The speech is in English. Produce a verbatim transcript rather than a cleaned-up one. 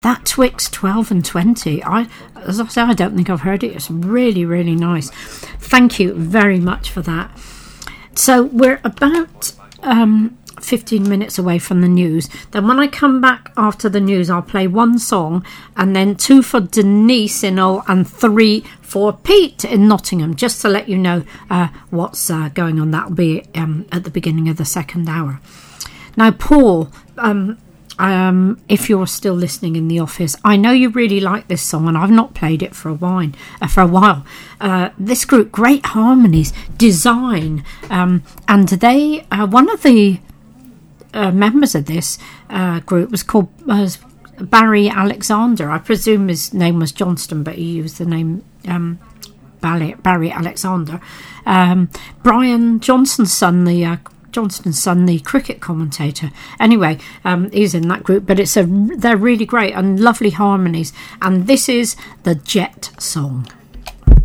That Twixt twelve and twenty, I, as I say, I don't think I've heard it. It's really, really nice. Thank you very much for that. So we're about um, fifteen minutes away from the news. Then when I come back after the news, I'll play one song, and then two for Denise in Hull and three for Pete in Nottingham, just to let you know uh, what's uh, going on. That'll be um, at the beginning of the second hour. Now, Paul... Um, Um, if you're still listening in the office, I know you really like this song, and I've not played it for a while. Uh, for a while, uh, this group, Great Harmonies, Design, um, and they, uh, one of the uh, members of this uh, group was called uh, Barry Alexander. I presume his name was Johnston, but he used the name um, Barry, Barry Alexander. Um, Brian Johnston's son, the uh, Johnston's son, the cricket commentator. Anyway, um, he's in that group, but it's a they're really great and lovely harmonies. And this is the Jet Song.